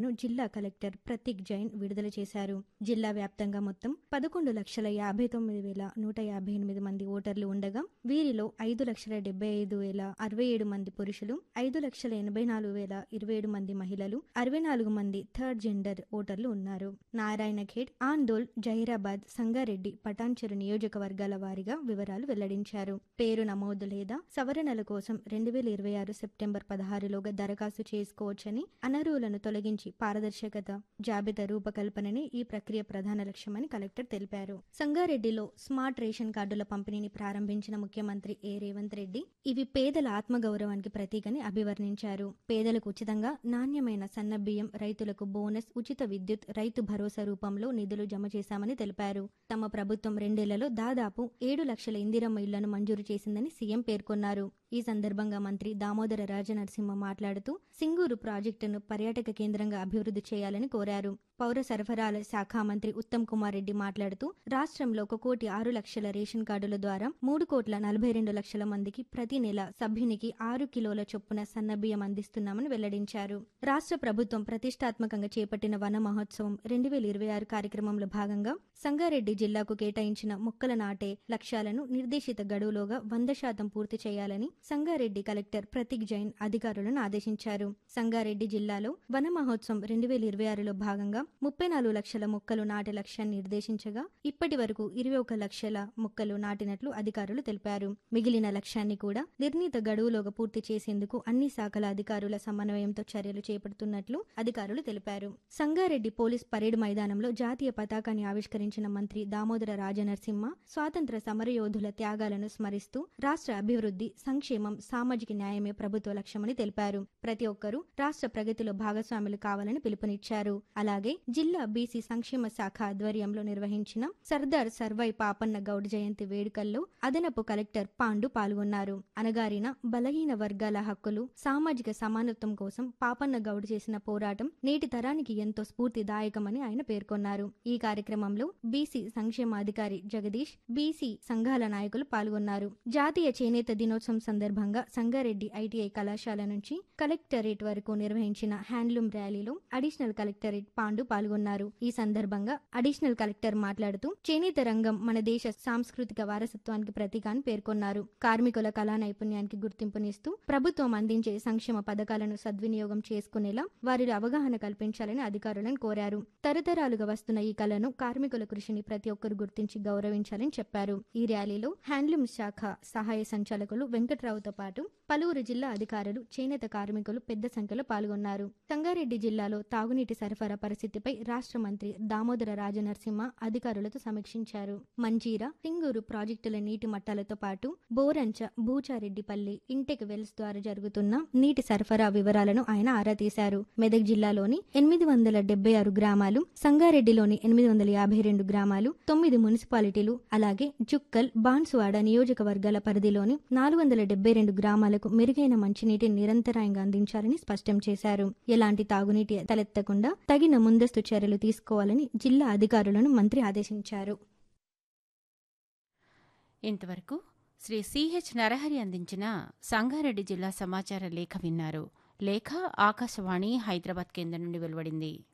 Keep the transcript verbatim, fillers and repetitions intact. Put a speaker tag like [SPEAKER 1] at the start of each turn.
[SPEAKER 1] జిల్లా కలెక్టర్ ప్రతీక్ జైన్ విడుదల చేశారు. జిల్లా వ్యాప్తంగా మొత్తం పదకొండు లక్షల యాభై తొమ్మిది వేల నూట యాభై ఎనిమిది మంది ఓటర్లు ఉండగా వీరిలో ఐదు లక్షల డెబ్బై ఐదు వేల అరవై ఏడు మంది పురుషులు, ఐదు లక్షల ఎనభై నాలుగు వేల ఇరవై ఏడు మంది మహిళలు, అరవై నాలుగు మంది థర్డ్ జెండర్ ఓటర్లు ఉన్నారు. నారాయణఖేడ్, ఆందోళ్, జహీరాబాద్, సంగారెడ్డి, పటాన్చెరు నియోజకవర్గాల వారీగా వివరాలు వెల్లడించారు. పేరు నమోదు లేదా సవరణల కోసం రెండు వేల ఇరవై ఆరు సెప్టెంబర్ పదహారులోగా దరఖాస్తు చేసుకోవచ్చని, అనర్హులను తొలగించి పారదర్శకత జాబితా రూపకల్పననే ఈ ప్రక్రియ ప్రధాన లక్ష్యమని కలెక్టర్ తెలిపారు. సంగారెడ్డిలో స్మార్ట్ రేషన్ కార్డుల పంపిణీని ప్రారంభించిన ముఖ్యమంత్రి ఏ రేవంత్ రెడ్డి ఇవి పేదల ఆత్మగౌరవానికి ప్రతీకని అభివర్ణించారు. పేదలకు ఉచితంగా నాణ్యమైన సన్నబియ్యం, రైతులకు బోనస్, ఉచిత విద్యుత్, రైతు భరోసా రూపంలో నిధులు జమ చేశామని తెలిపారు. తమ ప్రభుత్వం రెండేళ్లలో దాదాపు ఏడు లక్షల ఇందిరమ్మ ఇళ్లను మంజూరు చేసిందని సీఎం పేర్కొన్నారు. ఈ సందర్భంగా మంత్రి దామోదర రాజనరసింహ మాట్లాడుతూ సింగూరు ప్రాజెక్టును పర్యాటక కేంద్రంగా అభివృద్ధి చేయాలని కోరారు. పౌర సరఫరాల శాఖ మంత్రి ఉత్తమ్ కుమార్ రెడ్డి మాట్లాడుతూ రాష్ట్రంలో ఒక కోటి ఆరు లక్షల రేషన్ కార్డుల ద్వారా మూడు కోట్ల నలభై రెండు లక్షల మందికి ప్రతి నెల సభ్యునికి ఆరు కిలోల చొప్పున సన్నబియ్యం అందిస్తున్నామని వెల్లడించారు. రాష్ట్ర ప్రభుత్వం ప్రతిష్టాత్మకంగా చేపట్టిన వన మహోత్సవం రెండు వేల ఇరవై ఆరు కార్యక్రమంలో భాగంగా సంగారెడ్డి జిల్లాకు కేటాయించిన మొక్కల నాటే లక్ష్యాలను నిర్దేశిత గడువులోగా వంద శాతం పూర్తి చేయాలని సంగారెడ్డి కలెక్టర్ ప్రతీక్ జైన్ అధికారులను ఆదేశించారు. సంగారెడ్డి జిల్లాలో వన మహోత్సవం రెండు వేల ఇరవై ఆరులో భాగంగా ముప్పై నాలుగు లక్షల మొక్కలు నాటే లక్ష్యాన్ని నిర్దేశించగా ఇప్పటి వరకు ఇరవై ఒక లక్షల మొక్కలు నాటినట్లు అధికారులు తెలిపారు. మిగిలిన లక్ష్యాన్ని కూడా నిర్ణీత గడువులోగా పూర్తి చేసేందుకు అన్ని శాఖల అధికారుల సమన్వయంతో చర్యలు చేపడుతున్నట్లు అధికారులు తెలిపారు. సంగారెడ్డి పోలీస్ పరేడ్ మైదానంలో జాతీయ పతాకాన్ని ఆవిష్కరించిన మంత్రి దామోదర రాజనరసింహ స్వాతంత్ర సమరయోధుల త్యాగాలను స్మరిస్తూ రాష్ట్ర అభివృద్ధి, సంక్షేమం, సామాజిక న్యాయమే ప్రభుత్వ లక్ష్యమని తెలిపారు. ప్రతి ఒక్కరూ రాష్ట్ర ప్రగతిలో భాగస్వాములు కావాలని పిలుపునిచ్చారు. అలాగే జిల్లా బీసీ సంక్షేమ శాఖ ఆధ్వర్యంలో నిర్వహించిన సర్దార్ సర్వై పాపన్న గౌడ్ జయంతి వేడుకల్లో అదనపు కలెక్టర్ పాండు పాల్గొన్నారు. అనగారిన బలహీన వర్గాల హక్కులు, సామాజిక సమానత్వం కోసం పాపన్న గౌడ్ చేసిన పోరాటం నేటి తరానికి ఎంతో స్ఫూర్తిదాయకమని ఆయన పేర్కొన్నారు. ఈ కార్యక్రమంలో బీసీ సంక్షేమాధికారి జగదీష్, బీసీ సంఘాల నాయకులు పాల్గొన్నారు. జాతీయ చేనేత దినోత్సవం సందర్భంగా సంగారెడ్డి ఐటీఐ కళాశాల నుంచి కలెక్టరేట్ వరకు నిర్వహించిన హ్యాండ్లూమ్ ర్యాలీలో అడిషనల్ కలెక్టరేట్ పాండు పాల్గొన్నారు. ఈ సందర్భంగా అడిషనల్ కలెక్టర్ మాట్లాడుతూ చేనేత రంగం మన దేశ సాంస్కృతిక వారసత్వానికి ప్రతీక అని పేర్కొన్నారు. కార్మికుల కళా నైపుణ్యానికి గుర్తింపునిస్తూ ప్రభుత్వం అందించే సంక్షేమ పథకాలను సద్వినియోగం చేసుకునేలా వారిలో అవగాహన కల్పించాలని అధికారులను కోరారు. తరతరాలుగా వస్తున్న ఈ కళను, కార్మికుల కృషిని ప్రతి ఒక్కరు గుర్తించి గౌరవించాలని చెప్పారు. ఈ ర్యాలీలో హ్యాండ్లూమ్ శాఖ సహాయ సంచాలకులు వెంకట్రావుతో పాటు పలువురు జిల్లా అధికారులు, చేనేత కార్మికులు పెద్ద సంఖ్యలో పాల్గొన్నారు. సంగారెడ్డి జిల్లాలో తాగునీటి సరఫరా పరిస్థితిపై రాష్ట్ర మంత్రి దామోదర రాజనరసింహ అధికారులతో సమీక్షించారు. మంజీరా, సింగూరు ప్రాజెక్టుల నీటి మట్టాలతో పాటు బోరంచ, బూచారెడ్డిపల్లి, ఇంటెక్ వెల్స్ ద్వారా జరుగుతున్న నీటి సరఫరా వివరాలను ఆయన ఆరా తీశారు. మెదక్ జిల్లాలోని ఎనిమిది వందల డెబ్బై ఆరు గ్రామాలు, సంగారెడ్డిలోని ఎనిమిది వందల యాభై రెండు గ్రామాలు, తొమ్మిది మున్సిపాలిటీలు, అలాగే జుక్కల్, బాన్సువాడ నియోజకవర్గాల పరిధిలోని నాలుగు వందల డెబ్బై రెండు గ్రామాలకు మెరుగైన మంచినీటిని నిరంతరాయంగా అందించాలని స్పష్టం చేశారు. ఎలాంటి తాగునీటి తలెత్తకుండా తగిన ముందస్తు చర్యలు తీసుకోవాలని జిల్లా అధికారులను మంత్రి ఆదేశించారు.
[SPEAKER 2] ఇంతవరకు శ్రీ సిహెచ్ నరహరి అందించిన సంగారెడ్డి జిల్లా సమాచార లేఖ విన్నారు. లేఖ ఆకాశవాణి హైదరాబాద్ కేంద్రం నుండి వెలువడింది.